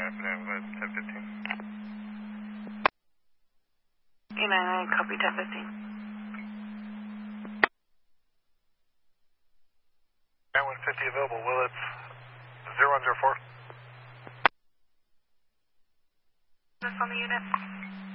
1015. E99, copy 1015. 9150 available, Willits 0104. This on the unit.